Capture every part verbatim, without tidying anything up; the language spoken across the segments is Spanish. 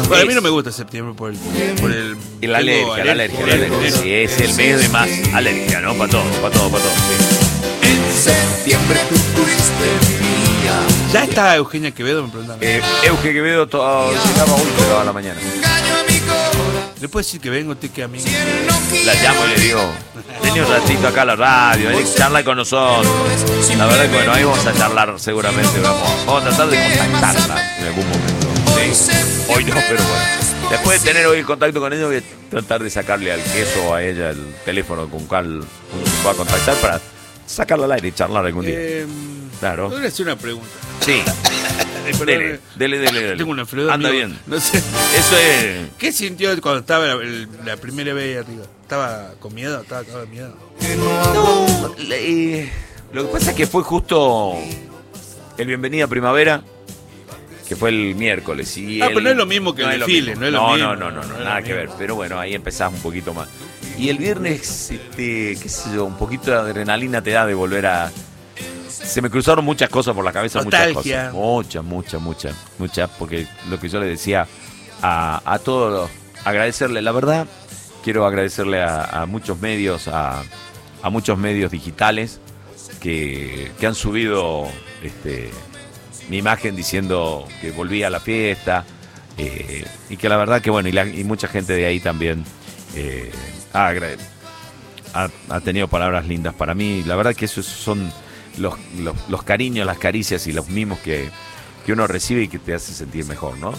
Bueno, a mí no me gusta septiembre por el... Por el y la alergia, la alergia, la alergia. Sí, es el mes de más alergia, ¿no? Para todo, para todo, para todo, sí. En septiembre tú fuiste mía. ¿Ya está Eugenia Quevedo? Me preguntan. Eh, Euge Quevedo todo, llegaba hoy, pero a la mañana. Engaño a mi corazón. ¿Le puedo decir que vengo, te que a mí? Si él no quiere, La llamo y le digo, vení un ratito acá a la radio, vení, charla con nosotros. La verdad que bueno, ahí vamos a charlar seguramente, vamos, vamos a tratar de contactarla en algún momento. ¿Sí? Hoy no, pero bueno. Después de tener hoy el contacto con ella, voy a tratar de sacarle al queso a ella el teléfono con cual uno se pueda contactar para sacarla al aire y charlar algún día. Eh, Claro. Voy a hacer una pregunta. Sí. Perdón, Dele, dele, dele, dele. Tengo una enfermedad. Anda amigo. bien. No sé. Eso es. ¿Qué sintió cuando estaba la, el- la primera vez ahí arriba? ¿Estaba con miedo? ¿Estaba con miedo? No, le- lo que pasa es que fue justo el Bienvenida Primavera, que fue el miércoles. Y Ah, el- pero no es lo mismo que el es lo desfile, mismo. no es lo no, mismo. No, no, no, no, No es nada lo que mismo. ver. Pero bueno, ahí empezás un poquito más. Y el viernes, este, qué sé yo, un poquito de adrenalina te da de volver a... Se me cruzaron muchas cosas por la cabeza, Nostalgia. muchas cosas. Muchas, muchas, muchas, muchas, porque lo que yo le decía a, a todos los... Agradecerle, la verdad, quiero agradecerle a, a muchos medios, a, a muchos medios digitales que, que han subido este, mi imagen diciendo que volví a la fiesta, eh, y que la verdad que bueno, y, la- y mucha gente de ahí también eh, ha, agra- ha, ha tenido palabras lindas para mí. La verdad que esos son los, los, los cariños, las caricias y los mimos que, que uno recibe y que te hace sentir mejor, ¿no?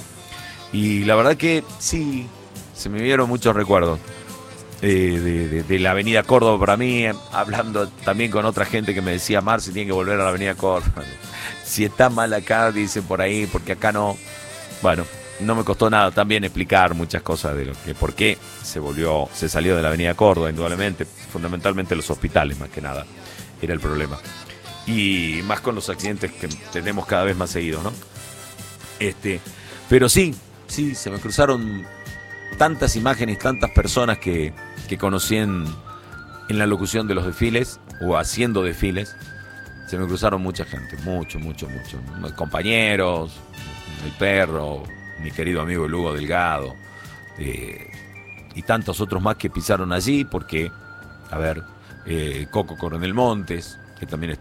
Y la verdad que sí, se me vieron muchos recuerdos eh, de, de- de la Avenida Córdoba para mí, hablando también con otra gente que me decía, Marci tiene que volver a la Avenida Córdoba. Si está mal acá, dicen por ahí, porque acá no. Bueno, no me costó nada también explicar muchas cosas de lo que, por qué se volvió, se salió de la Avenida Córdoba, indudablemente, fundamentalmente los hospitales más que nada, era el problema. Y más con los accidentes que tenemos cada vez más seguidos, ¿no? Este, pero sí, sí, se me cruzaron tantas imágenes, tantas personas que, que conocí en, en la locución de los desfiles o haciendo desfiles. Se me cruzaron mucha gente, mucho, mucho, mucho. Compañeros, el perro, mi querido amigo Lugo Delgado, eh, y tantos otros más que pisaron allí, porque, a ver, eh, Coco Coronel Montes, que también estuvo